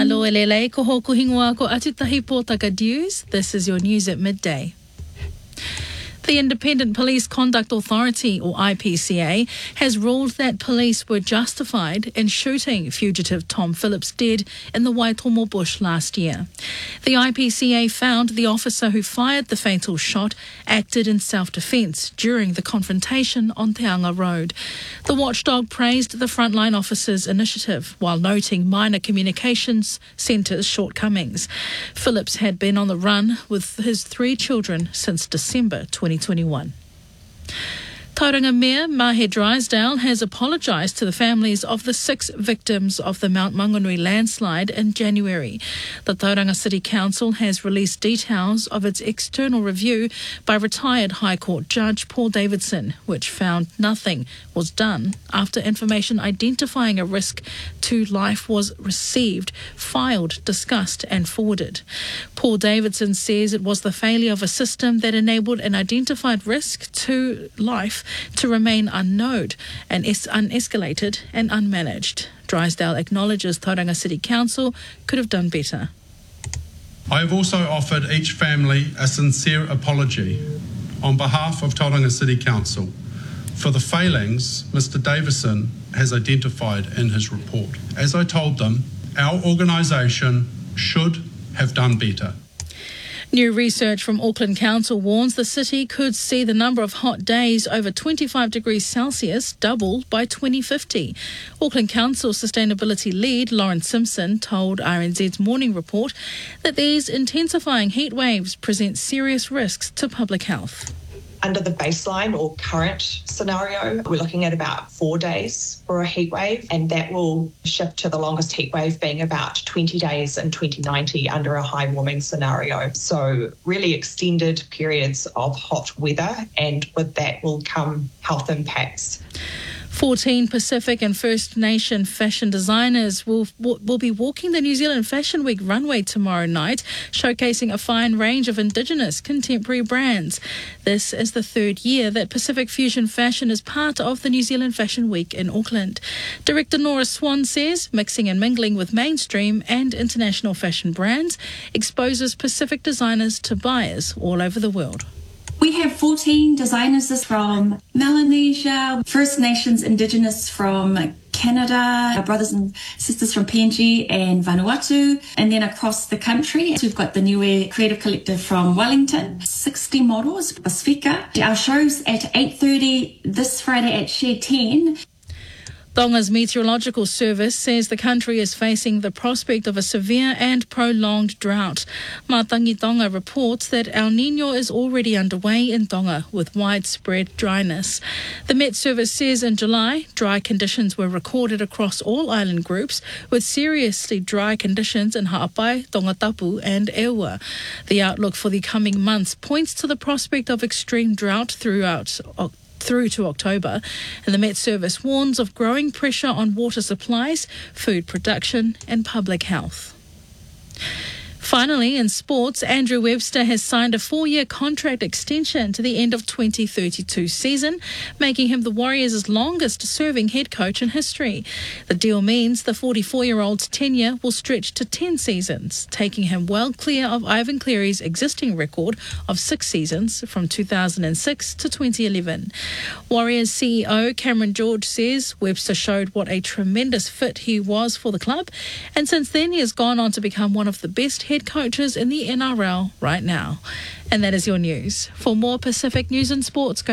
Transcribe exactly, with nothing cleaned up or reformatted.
Malo elele, ko hoku hingoa ko atutahi pōtaka news. This is your news at midday. The Independent Police Conduct Authority, or I P C A, has ruled that police were justified in shooting fugitive Tom Phillips dead in the Waitomo bush last year. The I P C A found the officer who fired the fatal shot acted in self-defence during the confrontation on Te Anga Road. The watchdog praised the frontline officer's initiative while noting minor communications centre's shortcomings. Phillips had been on the run with his three children since December twenty twenty-one. Tauranga Mayor Mahe Drysdale has apologised to the families of the six victims of the Mount Maunganui landslide in January. The Tauranga City Council has released details of its external review by retired High Court Judge Paul Davidson, which found nothing was done after information identifying a risk to life was received, filed, discussed and forwarded. Paul Davidson says it was the failure of a system that enabled an identified risk to life to remain unknown and es- unescalated and unmanaged. Drysdale acknowledges Tauranga City Council could have done better. I have also offered each family a sincere apology on behalf of Tauranga City Council for the failings Mister Davison has identified in his report. As I told them, our organisation should have done better. New research from Auckland Council warns the city could see the number of hot days over twenty-five degrees Celsius double by twenty fifty. Auckland Council sustainability lead Lauren Simpson told R N Z's Morning Report that these intensifying heat waves present serious risks to public health. Under the baseline or current scenario, we're looking at about four days for a heat wave, and that will shift to the longest heat wave being about twenty days in twenty ninety under a high warming scenario. So really extended periods of hot weather, and with that will come health impacts. fourteen Pacific and First Nation fashion designers will will be walking the New Zealand Fashion Week runway tomorrow night, showcasing a fine range of Indigenous contemporary brands. This is the third year that Pacific Fusion Fashion is part of the New Zealand Fashion Week in Auckland. Director Nora Swan says mixing and mingling with mainstream and international fashion brands exposes Pacific designers to buyers all over the world. We have fourteen designers from Melanesia, First Nations Indigenous from Canada, our brothers and sisters from P N G and Vanuatu, and then across the country. We've got the Niue Creative Collective from Wellington, sixty models, Pasifika. Our show's at eight thirty this Friday at Shed ten. Tonga's meteorological service says the country is facing the prospect of a severe and prolonged drought. Matangi Tonga reports that El Niño is already underway in Tonga with widespread dryness. The Met Service says in July, dry conditions were recorded across all island groups, with seriously dry conditions in Ha'apai, Tongatapu and Ewa. The outlook for the coming months points to the prospect of extreme drought throughout October. through to October, and the Met Service warns of growing pressure on water supplies, food production and public health. Finally, in sports, Andrew Webster has signed a four-year contract extension to the end of twenty thirty-two season, making him the Warriors' longest-serving head coach in history. The deal means the forty-four-year-old's tenure will stretch to ten seasons, taking him well clear of Ivan Cleary's existing record of six seasons from two thousand six to twenty eleven. Warriors C E O Cameron George says Webster showed what a tremendous fit he was for the club, and since then he has gone on to become one of the best head coaches in the N R L right now. And that is your news. For more Pacific news and sports, go